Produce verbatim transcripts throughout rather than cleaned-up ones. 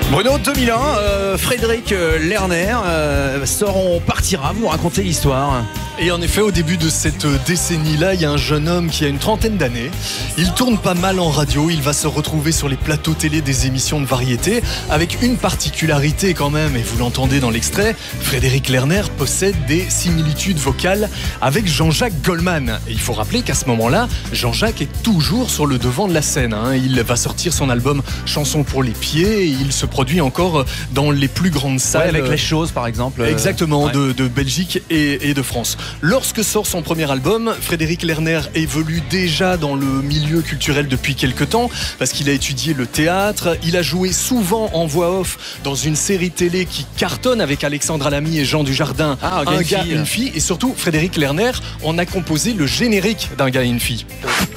Bruno, deux mille un, euh, Frédéric Lerner euh, sort On partira vous raconter l'histoire. Et en effet, au début de cette décennie-là, il y a un jeune homme qui a une trentaine d'années. Il tourne pas mal en radio, il va se retrouver sur les plateaux télé des émissions de variété, avec une particularité quand même, et vous l'entendez dans l'extrait, Frédéric Lerner possède des similitudes vocales avec Jean-Jacques Goldman. Et il faut rappeler qu'à ce moment-là, Jean-Jacques est toujours sur le devant de la scène. Hein. Il va sortir son album Chansons pour les pieds, et il se produit encore dans les plus grandes salles. Ouais, avec Les Choses par exemple. Exactement, ouais. de, de Belgique et, et de France. Lorsque sort son premier album, Frédéric Lerner évolue déjà dans le milieu culturel depuis quelque temps parce qu'il a étudié le théâtre, il a joué souvent en voix off dans une série télé qui cartonne avec Alexandra Lamy et Jean Dujardin, ah, Un gars, une fille, et surtout Frédéric Lerner en a composé le générique d'Un gars et une fille.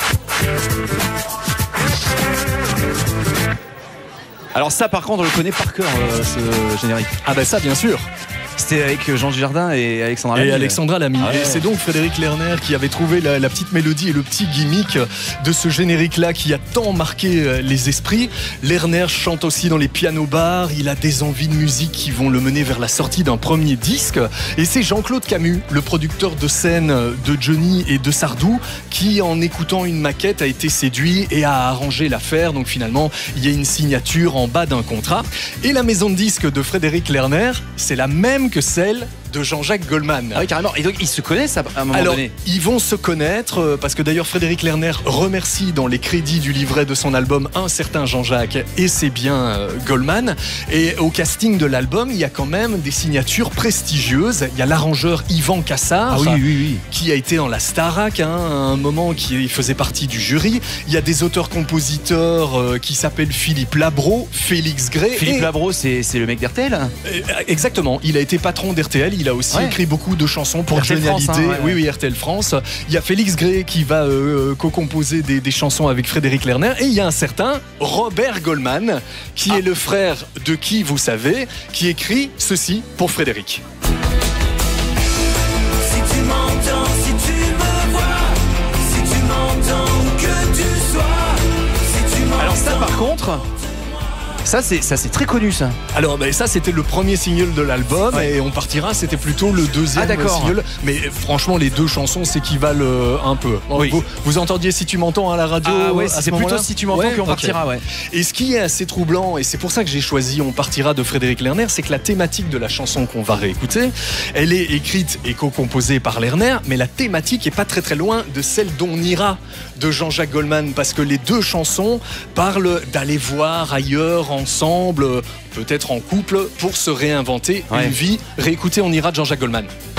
Alors ça par contre on le connaît par cœur euh, ce générique. Ah ben ça bien sûr. C'était avec Jean Dujardin et Alexandra Lamy. Et Alexandra Lamy. Ah ouais. Et c'est donc Frédéric Lerner qui avait trouvé la, la petite mélodie et le petit gimmick de ce générique-là qui a tant marqué les esprits. Lerner chante aussi dans les pianos-bars. Il a des envies de musique qui vont le mener vers la sortie d'un premier disque. Et c'est Jean-Claude Camus, le producteur de scène de Johnny et de Sardou, qui, en écoutant une maquette, a été séduit et a arrangé l'affaire. Donc finalement, il y a une signature en bas d'un contrat. Et la maison de disques de Frédéric Lerner, c'est la même que celle de Jean-Jacques Goldman. Ah oui, carrément. Et donc, ils se connaissent à un moment Alors, donné. Ils vont se connaître parce que d'ailleurs, Frédéric Lerner remercie dans les crédits du livret de son album un certain Jean-Jacques et c'est bien euh, Goldman. Et au casting de l'album, il y a quand même des signatures prestigieuses. Il y a l'arrangeur Yvan Cassard, ah oui, oui, oui. qui a été dans la Starac, hein, à un moment qui faisait partie du jury. Il y a des auteurs-compositeurs euh, qui s'appellent Philippe Labro, Félix Gray. Philippe et... Labro, c'est, c'est le mec d'R T L. euh, Exactement. Il a été patron d'R T L. Il a aussi ouais. écrit beaucoup de chansons pour Johnny Hallyday. Hein, ouais, oui, oui, R T L France. Il y a Félix Gray qui va euh, co-composer des, des chansons avec Frédéric Lerner. Et il y a un certain Robert Goldman, qui ah. est le frère de qui, vous savez, qui écrit ceci pour Frédéric. Si tu m'entends, si tu me vois, si tu m'entends où que tu sois, si tu m'entends. Alors ça, par contre... Ça c'est, ça, c'est très connu ça. Alors ben, ça c'était le premier single de l'album ouais. et On partira c'était plutôt le deuxième ah, single. Mais franchement les deux chansons s'équivalent euh, un peu. Oui. Vous, vous entendiez Si tu m'entends à la radio ah, ouais, à c'est plutôt Si tu m'entends ouais, qu'On okay. partira. Ouais. Et ce qui est assez troublant, et c'est pour ça que j'ai choisi On partira de Frédéric Lerner, c'est que la thématique de la chanson qu'on va réécouter, elle est écrite et co-composée par Lerner, mais la thématique est pas très très loin de celle d'On ira de Jean-Jacques Goldman, parce que les deux chansons parlent d'aller voir ailleurs ensemble, peut-être en couple, pour se réinventer ouais. une vie. Réécoutez On ira de Jean-Jacques Goldman.